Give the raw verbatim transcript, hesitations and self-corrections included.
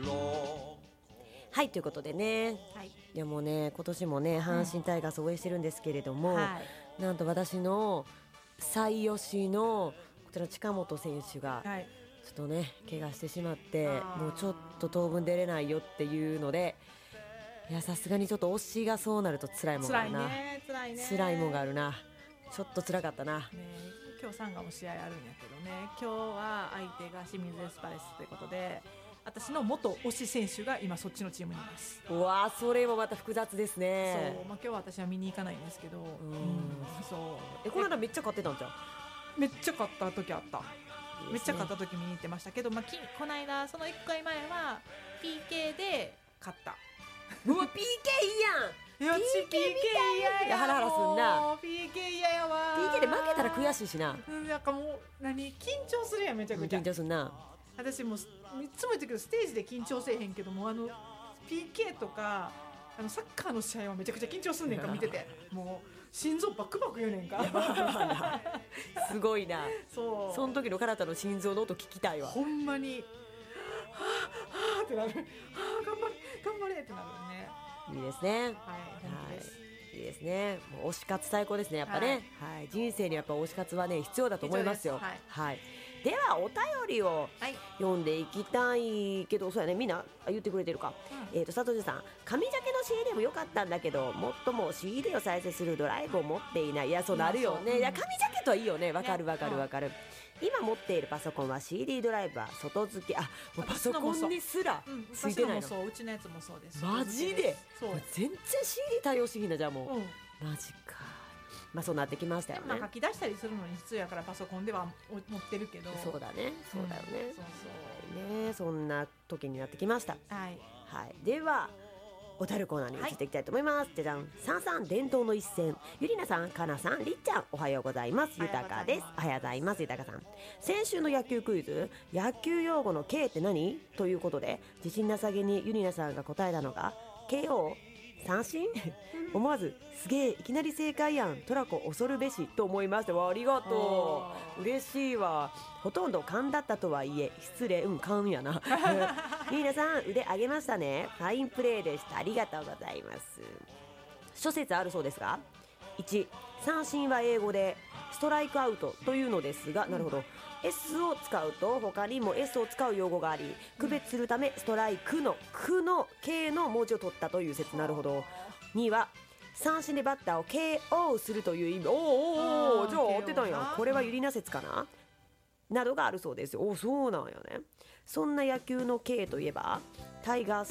はい、ということでね、 はい、 いやもうね今年もね阪神タイガースを応援してるんですけれども、 はい、 なんと私の最推しのこちら近本選手がはい、 ちょっとね怪我してしまってあーもうちょっと当分出れないよっていうので、いやさすがにちょっと推しがそうなると辛いもんがあ辛いるな、 ね辛いね辛いもんがあるな、ちょっと辛かったな。 ね、今日サンガも試合あるんやけどね、今日は相手が清水エスパレスということで、私の元推し選手が今そっちのチームにいます。 うわーそれもまた複雑ですね。 そう、まあ、今日は私は見に行かないんですけど、うん、そうえこの間めっちゃ勝ってたんじゃん。 めっちゃ勝った時あった。 いいですねめっちゃ勝った時見に行ってましたけど、まあ、きこの間そのいっかいまえは ピーケー で勝った。 うわ ピーケー いいやん。 いやピーケー みたいやん。いやハラハラすんな。 ピーケー 嫌やわ。 ピーケー で負けたら悔しいしな。 うんなんかもう何緊張するやんめちゃくちゃ。 緊張すんな。 私もいつも言ってるけどステージで緊張せえへんけども、あの ピーケー とかあのサッカーの試合はめちゃくちゃ緊張すんねんか見てて、もう心臓バクバク言うねんかすごいな。 そうその時のカナタの心臓の音聞きたいわ。 ほんまにはぁはぁってなる、はぁ頑張れ頑張れってなるね。 いいですね。 はい本当です、 いいですね。もう推し活最高ですねやっぱね、はい、人生にやっぱ推し活はね必要だと思いますよ。 必要です、 はい、ではお便りをはい読んでいきたいけど、そうやねみんな言ってくれてるか、 うんえーと佐藤さん、上ジャケの シーディー も良かったんだけどもっとも シーディー を再生するドライブを持っていない。いやそうなるよね、 うんいや上ジャケットはいいよね、わかるわかるわねかる。今持っているパソコンは シーディー ドライブは外付け、あもうパソコンにすらうん、 ついてないの。 私のもそう、うちのやつもそうです。 マジでそう、 全然 シーディー 対応しひんな。じゃあもう、 うん、 マジか。まあそうなってきましたよね。 まあ書き出したりするのに必要やからパソコンでは持ってるけど、 そうだねそうだよね、 うんそうそうね、そんな時になってきました。 はいはい、ではおたるコーナーに移っていきたいと思います。じゃじゃん、さんさん伝統の一戦、ゆりなさん、かなさん、りっちゃん、おはようございます。ゆたかです。おはようございます。ゆたかさん、先週の野球クイズ、野球用語の K って何ということで自信なさげにゆりなさんが答えたのが ケーオー 三振思わずすげえいきなり正解やんトラコ恐るべしと思いました。わありがとう、嬉しいわ。ほとんど勘だったとはいえ失礼、うん勘やな皆さん腕上げましたね。ファインプレーでした。ありがとうございます。諸説あるそうですが、いち三振は英語でストライクアウトというのですが、なるほど、S を使うと他にも S を使う用語があり区別するためストライクの「く」の「K」の文字を取ったという説。なるほど。には三振でバッターを ケーオー するという意味。おーおーおー、じゃあ合ってたんや。これはユリナ説かななどがあるそうです。おそうなんやね。そんな野球の K といえばタイガース